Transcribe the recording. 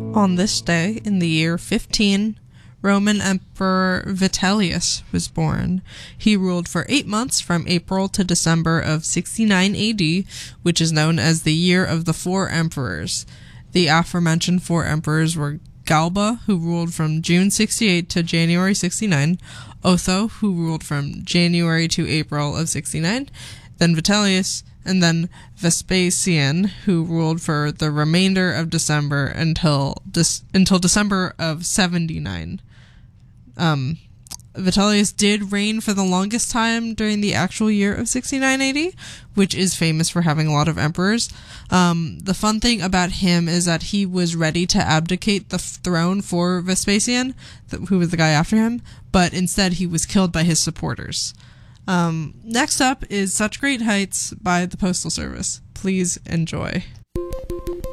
On this day, in the year 15, Roman Emperor Vitellius was born. He ruled for 8 months from April to December of 69 AD, which is known as the Year of the Four Emperors. The aforementioned four emperors were Galba, who ruled from June 68 to January 69, Otho, who ruled from January to April of 69, then Vitellius, and then Vespasian, who ruled for the remainder of December until December of 79. Vitellius did reign for the longest time during the actual year of 69 AD, which is famous for having a lot of emperors. The fun thing about him is that he was ready to abdicate the throne for Vespasian, who was the guy after him, but instead he was killed by his supporters. Next up is Such Great Heights by the Postal Service. Please enjoy.